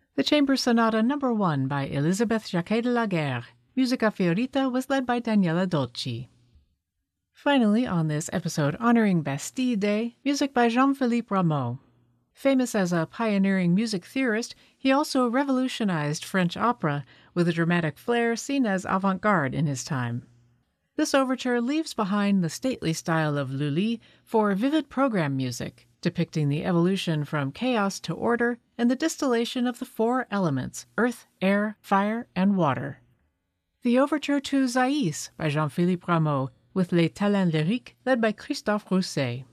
The Chamber Sonata No. 1 by Elisabeth Jacquet de la Guerre. Musica Fiorita was led by Daniela Dolci. Finally, on this episode honoring Bastille Day, music by Jean-Philippe Rameau. Famous as a pioneering music theorist, he also revolutionized French opera with a dramatic flair seen as avant-garde in his time. This overture leaves behind the stately style of Lully for vivid program music, depicting the evolution from chaos to order and the distillation of the four elements: earth, air, fire, and water. The overture to Zaïs by Jean-Philippe Rameau, with Les Talents Lyriques led by Christophe Rousset.